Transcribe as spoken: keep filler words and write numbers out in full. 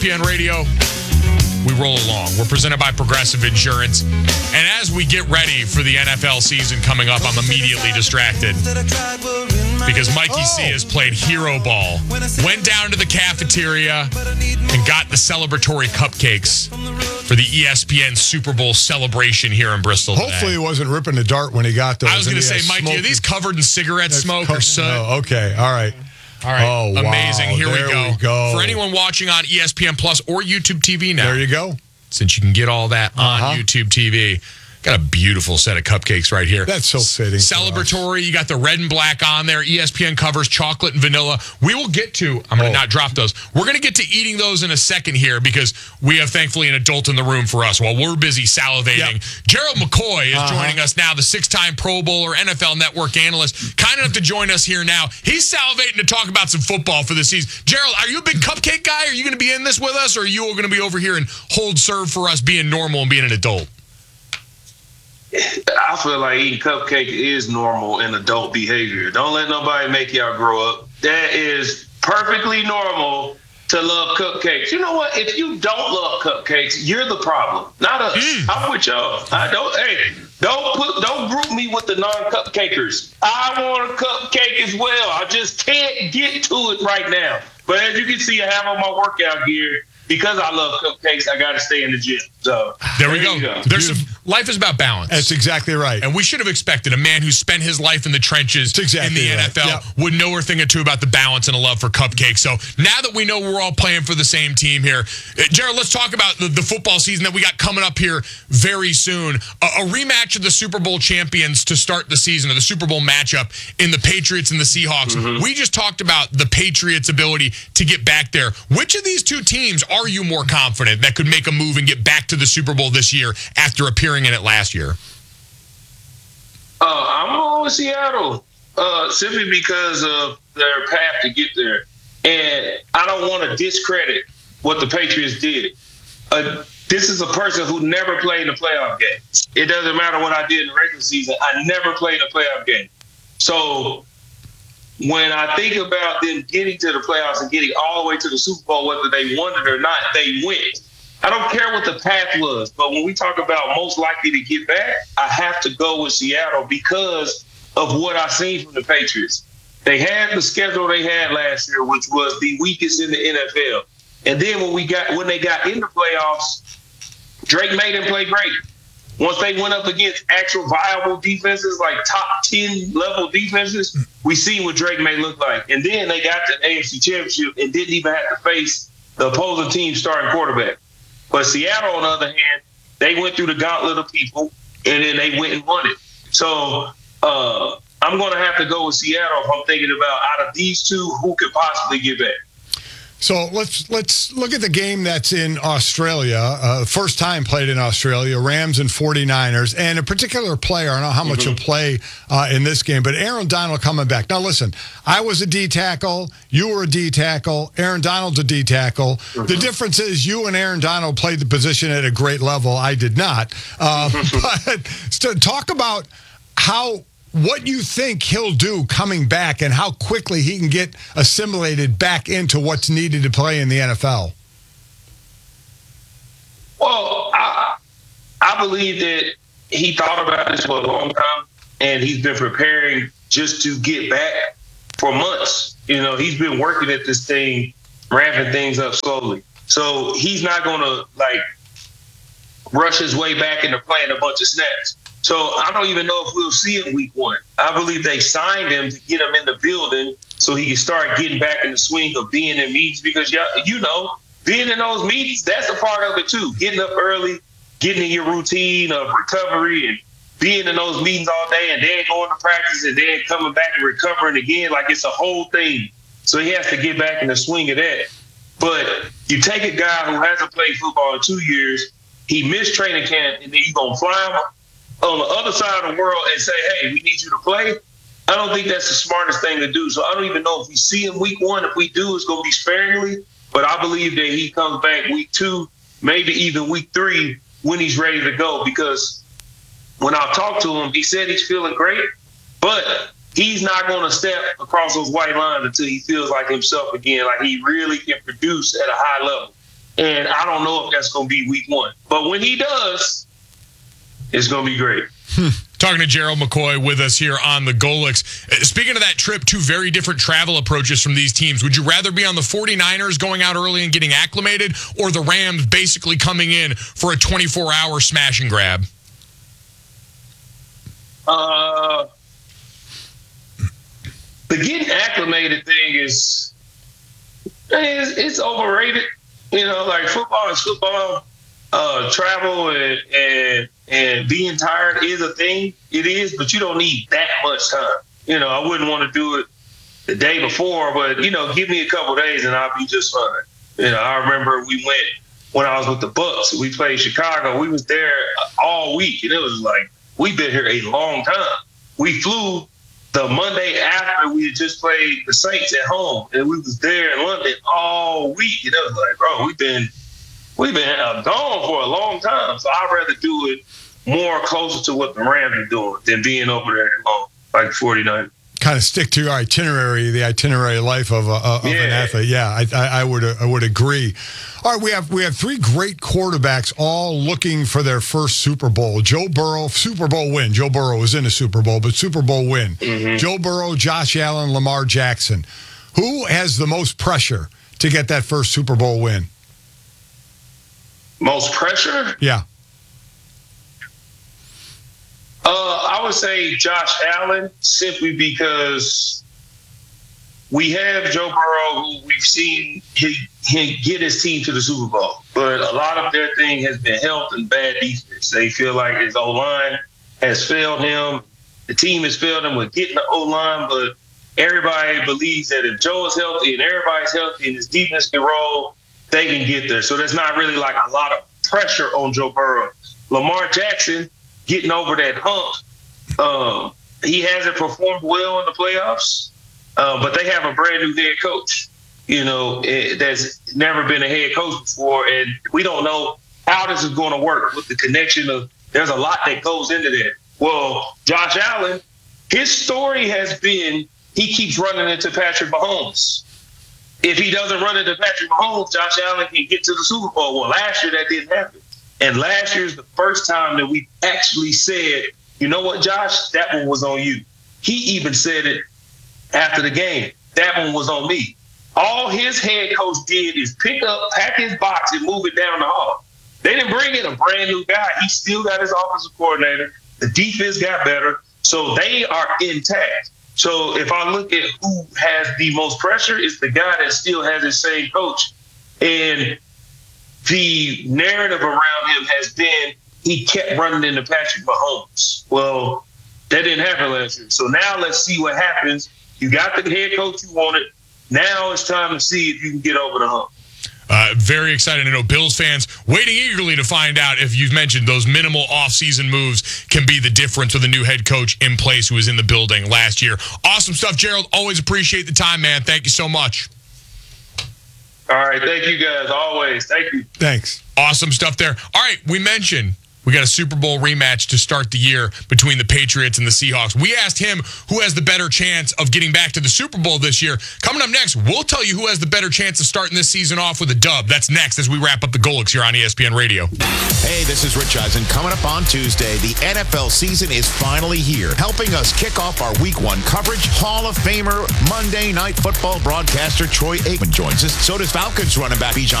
P N Radio, we roll along. We're presented by Progressive Insurance. And as we get ready for the N F L season coming up, I'm immediately distracted because Mikey Oh. C has played hero ball, went down to the cafeteria, and got the celebratory cupcakes for the E S P N Super Bowl celebration here in Bristol today. Hopefully he wasn't ripping the dart when he got those. I was going to and he say, had Mikey, are smoke- these covered in cigarette That's smoke co- or soot? No, okay, all right. All right, Oh, wow. amazing. Here There we, go. we go. For anyone watching on E S P N Plus or YouTube T V now, There you go. since you can get all that on Uh-huh. YouTube T V. Got a beautiful set of cupcakes right here. That's so fitting. Celebratory. You got the red and black on there. E S P N covers chocolate and vanilla. We will get to, I'm going to Oh. not drop those. We're going to get to eating those in a second here because we have thankfully an adult in the room for us while we're busy salivating. Yep. Gerald McCoy is Uh-huh. joining us now, the six-time Pro Bowler, N F L Network analyst. Kind enough to join us here now. He's salivating to talk about some football for the season. Gerald, are you a big cupcake guy? Are you going to be in this with us or are you going to be over here and hold serve for us being normal and being an adult? I feel like eating cupcake is normal and adult behavior. Don't let nobody make y'all grow up. That is perfectly normal to love cupcakes. You know what? If you don't love cupcakes, you're the problem, not us. Mm. I'm with y'all. I don't. Hey, don't put, don't group me with the non-cupcakers. I want a cupcake as well. I just can't get to it right now. But as you can see, I have on my workout gear. Because I love cupcakes, I got to stay in the gym. So There we go. you go. There's some, life is about balance. That's exactly right. And we should have expected a man who spent his life in the trenches exactly in the right. N F L Yep. would know a thing or two about the balance and a love for cupcakes. So now that we know we're all playing for the same team here, uh, Jared, let's talk about the, the football season that we got coming up here very soon. A, a rematch of the Super Bowl champions to start the season, or the Super Bowl matchup in the Patriots and the Seahawks. Mm-hmm. We just talked about the Patriots' ability to get back there. Which of these two teams are you more confident that could make a move and get back to the Super Bowl this year after appearing in it last year? Uh, I'm going with Seattle uh, simply because of their path to get there. And I don't want to discredit what the Patriots did. Uh, this is a person who never played in a playoff game. It doesn't matter what I did in the regular season. I never played in a playoff game. So when I think about them getting to the playoffs and getting all the way to the Super Bowl, whether they won it or not, they went. I don't care what the path was, but when we talk about most likely to get back, I have to go with Seattle because of what I've seen from the Patriots. They had the schedule they had last year, which was the weakest in the N F L. And then when we got when they got in the playoffs, Drake made them play great. Once they went up against actual viable defenses, like top ten level defenses, we see what Drake may look like. And then they got to the A F C Championship and didn't even have to face the opposing team starting quarterback. But Seattle, on the other hand, they went through the gauntlet of people, and then they went and won it. So uh, I'm going to have to go with Seattle if I'm thinking about out of these two, who could possibly get back. So let's let's look at the game that's in Australia. Uh, first time played in Australia, Rams and forty-niners. And a particular player, I don't know how much Mm-hmm. he'll play uh, in this game, but Aaron Donald coming back. Now listen, I was a D-tackle, you were a D-tackle, Aaron Donald's a D-tackle. Mm-hmm. The difference is you and Aaron Donald played the position at a great level. I did not. Uh, but so talk about how... what you think he'll do coming back and how quickly he can get assimilated back into what's needed to play in the N F L. Well, I, I believe that he thought about this for a long time, and he's been preparing just to get back for months. You know, he's been working at this thing, ramping things up slowly. So he's not going to, like, rush his way back into playing a bunch of snaps. So I don't even know if we'll see him week one. I believe they signed him to get him in the building so he can start getting back in the swing of being in meetings because, you know, being in those meetings, that's a part of it too. Getting up early, getting in your routine of recovery and being in those meetings all day and then going to practice and then coming back and recovering again. Like it's a whole thing. So he has to get back in the swing of that. But you take a guy who hasn't played football in two years, he missed training camp, and then you're going to fly him on the other side of the world and say, hey, we need you to play. I don't think that's the smartest thing to do. So I don't even know if we see him week one. If we do, it's going to be sparingly. But I believe that he comes back week two, maybe even week three when he's ready to go. Because when I talked to him, he said he's feeling great, but he's not going to step across those white lines until he feels like himself again, like he really can produce at a high level. And I don't know if that's going to be week one. But when he does, it's going to be great. Talking to Gerald McCoy with us here on the Golics. Speaking of that trip, two very different travel approaches from these teams. Would you rather be on the 49ers going out early and getting acclimated, or the Rams basically coming in for a twenty-four hour smash and grab? Uh, the getting acclimated thing is, it's, it's overrated. You know, like football is football. Uh, travel and, and and being tired is a thing. It is, but you don't need that much time. You know, I wouldn't want to do it the day before, but, you know, give me a couple of days and I'll be just fine. You know, I remember we went when I was with the Bucks. We played Chicago. We was there all week, and it was like, we've been here a long time. We flew the Monday after we had just played the Saints at home, and we was there in London all week. And it was like, bro, we've been we've been uh, gone for a long time. So I'd rather do it more closer to what the Rams are doing than being over there at home, like the 49ers. Kind of stick to your itinerary, the itinerary life of, a, of yeah. an athlete. Yeah, I, I, I would I would agree. All right, we have we have three great quarterbacks all looking for their first Super Bowl. Joe Burrow, Super Bowl win. Joe Burrow was in a Super Bowl, but Super Bowl win. Mm-hmm. Joe Burrow, Josh Allen, Lamar Jackson. Who has the most pressure to get that first Super Bowl win? Most pressure? Yeah. Uh, I would say Josh Allen, simply because we have Joe Burrow, who we've seen he, he get his team to the Super Bowl. But a lot of their thing has been health and bad defense. They feel like his O-line has failed him. The team has failed him with getting the O-line, but everybody believes that if Joe is healthy and everybody's healthy and his defense can roll, they can get there. So there's not really like a lot of pressure on Joe Burrow. Lamar Jackson, getting over that hump. Um, he hasn't performed well in the playoffs, uh, but they have a brand new head coach, you know, it, that's never been a head coach before. And we don't know how this is going to work with the connection of, there's a lot that goes into that. Well, Josh Allen, his story has been, he keeps running into Patrick Mahomes. If he doesn't run into Patrick Mahomes, Josh Allen can get to the Super Bowl. Well, last year that didn't happen. And last year's the first time that we actually said, you know what, Josh, that one was on you. He even said it after the game. That one was on me. All his head coach did is pick up, pack his box, and move it down the hall. They didn't bring in a brand new guy. He still got his offensive coordinator. The defense got better. So they are intact. So if I look at who has the most pressure, it's the guy that still has his same coach. And the narrative around him has been he kept running into Patrick Mahomes. Well, that didn't happen last year. So now let's see what happens. You got the head coach you wanted. Now it's time to see if you can get over the hump. Uh, very excited to know Bills fans waiting eagerly to find out if you've mentioned those minimal offseason moves can be the difference with a new head coach in place who was in the building last year. Awesome stuff, Gerald. Always appreciate the time, man. Thank you so much. All right. Thank you, guys. Always. Thank you. Thanks. Awesome stuff there. All right. We mentioned we got a Super Bowl rematch to start the year between the Patriots and the Seahawks. We asked him who has the better chance of getting back to the Super Bowl this year. Coming up next, we'll tell you who has the better chance of starting this season off with a dub. That's next as we wrap up the Golics here on E S P N Radio. Hey, this is Rich Eisen. Coming up on Tuesday, the N F L season is finally here. Helping us kick off our week one coverage, Hall of Famer, Monday Night Football broadcaster Troy Aikman joins us. So does Falcons running back Bijan